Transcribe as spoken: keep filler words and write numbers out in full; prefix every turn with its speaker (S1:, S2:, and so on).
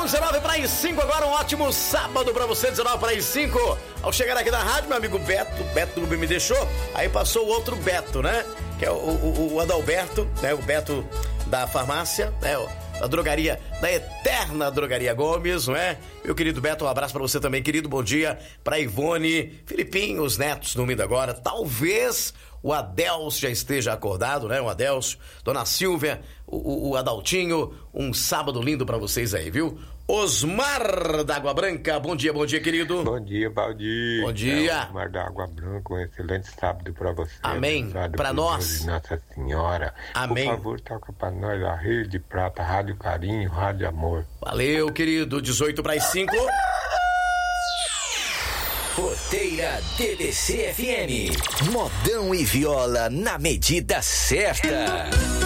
S1: dezenove para as cinco agora, um ótimo sábado pra você, dezenove para as cinco. Ao chegar aqui na rádio, meu amigo Beto, Beto me deixou, aí passou o outro Beto, né? Que é o, o, o Adalberto, né? O Beto da farmácia, né? Da drogaria, da eterna drogaria Gomes, não é? Meu querido Beto, um abraço pra você também, querido, bom dia pra Ivone, Filipinho, os netos dormindo agora, talvez o Adelcio já esteja acordado, né? O Adelcio, Dona Silvia, o, o, o Adaltinho, um sábado lindo pra vocês aí, viu? Osmar da Água Branca, bom dia, bom dia, querido.
S2: Bom dia, Valdir.
S1: Bom dia.
S2: É Osmar da Água Branca, um excelente sábado pra você.
S1: Amém, pra nós.
S2: Nossa Senhora.
S1: Amém.
S2: Por favor, toca pra nós a Rede Prata, Rádio Carinho, Rádio Amor.
S1: Valeu, querido, dezoito para as cinco.
S3: Porteira D B C F M. Modão e viola na medida certa.